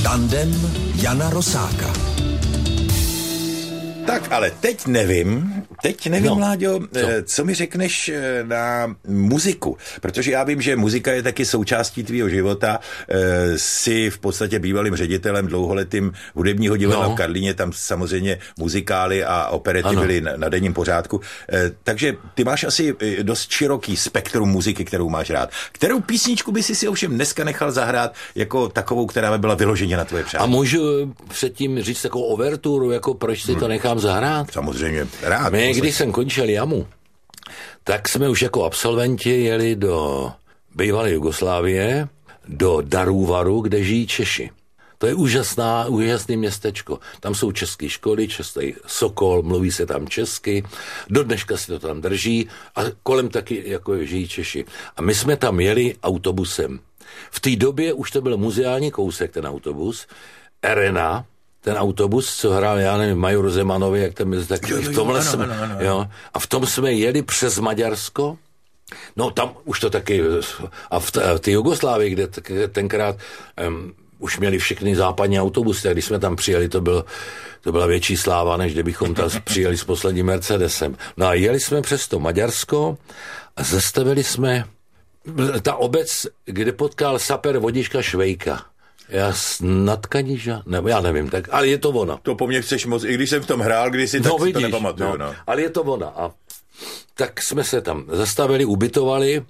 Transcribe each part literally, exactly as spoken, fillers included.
Tandem Jana Rosáka. Tak, ale teď nevím, teď nevím, no, Láďo, co? co mi řekneš na muziku, protože já vím, že muzika je taky součástí tvýho života, jsi v podstatě bývalým ředitelem dlouholetým hudebního divadla no. v Karlíně, tam samozřejmě muzikály a operety ano. byly na, na denním pořádku, takže ty máš asi dost široký spektrum muziky, kterou máš rád. Kterou písničku by si si ovšem dneska nechal zahrát jako takovou, která by byla vyloženě na tvoje přání? A můžu předtím říct takovou overturu, jako proč si hmm. to nechám zahrát? Samozřejmě, rád. My, když jsem končil jamu, tak jsme už jako absolventi jeli do bývalé Jugoslávie, do Darúvaru, kde žijí Češi. To je úžasná, úžasné městečko. Tam jsou české školy, český Sokol, mluví se tam česky, do dneška se to tam drží a kolem taky jako žijí Češi. A my jsme tam jeli autobusem. V té době už to byl muzeální kousek, ten autobus, Arena, ten autobus, co hrál, já nevím, Major Zemanovi, jak tam je, tak jo, v tomhle jo, jsme, ano, ano, ano. Jo, a v tom jsme jeli přes Maďarsko, no tam už to taky, a v té Jugoslávii, kde tenkrát um, už měli všechny západní autobusy, a když jsme tam přijeli, to, bylo, to byla větší sláva, než kdybychom tam přijeli s posledním Mercedesem. No a jeli jsme přes to Maďarsko a zastavili jsme ta obec, kde potkal saper Vodička Švejka. Já snad Kaniža, nebo já nevím, tak, ale je to ona. To po mně chceš moc, i když jsem v tom hrál kdysi, tak no, si vidíš, to nepamatuju. No, no. Ale je to ona. A tak jsme se tam zastavili, ubytovali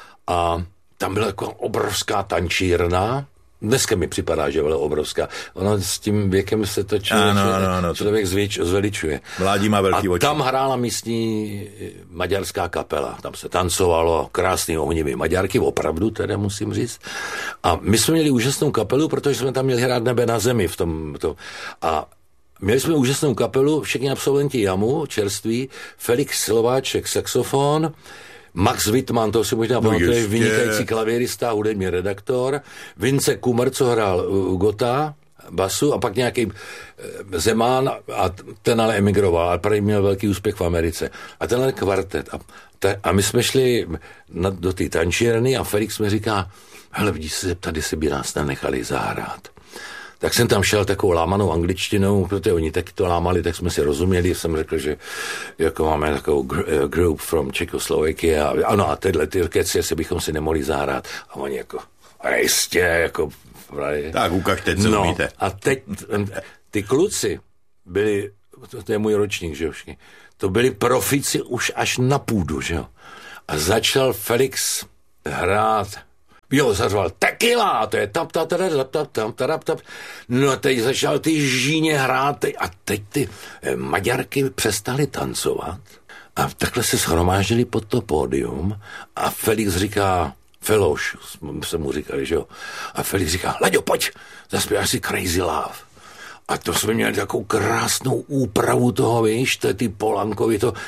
a tam byla jako obrovská tančírna. Dneska mi připadá, že byla obrovská. Ono s tím věkem se to člověk, ano, ano, ano, člověk zvěč, zveličuje. Mládí má velký a oči. Tam hrála místní maďarská kapela. Tam se tancovalo, krásný ohnivý Maďarky, opravdu teda musím říct. A my jsme měli úžasnou kapelu, protože jsme tam měli hrát Nebe na zemi v tom. tom. A měli jsme úžasnou kapelu, všichni absolventi jamu, čerství, Felix Slováček, saxofon, Max Wittmann, to si možná no pamatuješ, vynikající klavírista, hudební redaktor, Vince Kummer, co hrál u Gota, basu, a pak nějaký Zeman, a ten ale emigroval, ale prý měl velký úspěch v Americe. A tenhle kvartet. A, te, a my jsme šli na, do té tančírny a Felix mi říká, hele, vidíš se zeptat, jestli by nás nenechali zahrát. Tak jsem tam šel takovou lámanou angličtinou, protože oni taky to lámali, tak jsme si rozuměli. Jsem řekl, že jako máme takovou gr- group from Czechoslovakia. Ano, a tyhle ty keci, jestli bychom si nemohli zahrát. A oni jako, a jistě, jako... Právě. Tak ukažte, co no, umíte. A teď ty kluci byli, to, to je můj ročník, že jo, to byli profici už až na půdu, že jo. A začal Felix hrát, jo, zařval tequila, to je tap, tap, tap, tap, tap, tap, tap, tap. No a teď začal ty žíně hrát a teď ty Maďarky přestali tancovat a takhle se shromáždili pod to pódium a Felix říká, Feloš, jsme mu říkali, že jo, a Felix říká, Laďo, pojď, zaspíváš si Crazy Love. A to jsme měli takovou krásnou úpravu toho, víš, to je ty Polankovi, to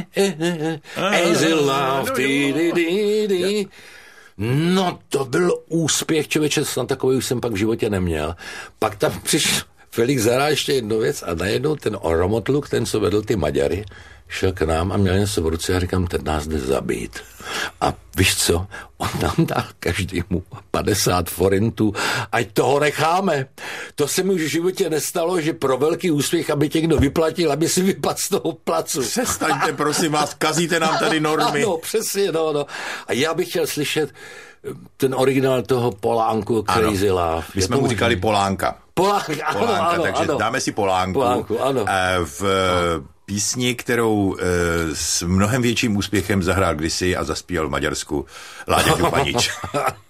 Crazy Love, ty, ty, ty, ty. No, to byl úspěch, člověče, snad takový už jsem pak v životě neměl. Pak tam přišel Felix zahrál ještě jednu věc a najednou ten Oromotluk, ten, co vedl ty Maďary, šel k nám a měl něco v ruce a říkám, ten nás jde zabít. A víš co, on nám dal každému padesát forintů, ať toho necháme. To se mi už v životě nestalo, že pro velký úspěch, aby tě kdo vyplatil, aby si vypadl z toho placu. Přestaňte, prosím vás, kazíte nám tady normy. Ano, přesně, no, no. A já bych chtěl slyšet ten originál toho Polánku, Crazy Love. My jsme mu říkali Polánka. Polánka, ano, Polánka, ano, takže ano. dáme si Polánku. Polánku, ano. V písni, kterou s mnohem větším úspěchem zahrál kdysi a zaspíval v Maďarsku Láďa Ťupanič.